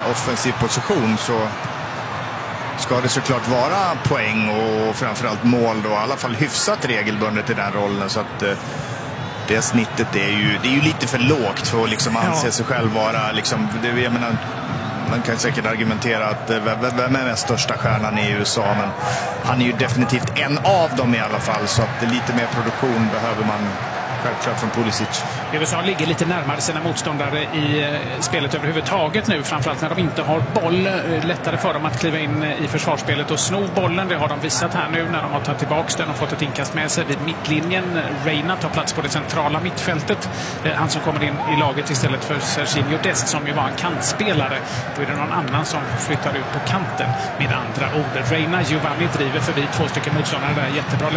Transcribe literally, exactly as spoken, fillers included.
offensiv position så ska det såklart vara poäng och framförallt mål då, i alla fall hyfsat regelbundet i den rollen, så att det snittet är ju, det är ju lite för lågt för att liksom anse ja. sig själv vara liksom, det, jag menar, man kan säkert argumentera att vem är den största stjärnan i U S A, men han är ju definitivt en av dem i alla fall, så att lite mer produktion behöver man självklart från Pulisic. U S A ligger lite närmare sina motståndare i spelet överhuvudtaget nu, framförallt när de inte har boll. Lättare för dem att kliva in i försvarsspelet och sno bollen. Det har de visat här nu när de har tagit tillbaka den och fått ett inkast med sig vid mittlinjen. Reina tar plats på det centrala mittfältet. Han som kommer in i laget istället för Serginho Dest som ju var en kantspelare. Då är det någon annan som flyttar ut på kanten. Med andra ord, Reina Giovanni driver förbi två stycken motståndare där. Jättebra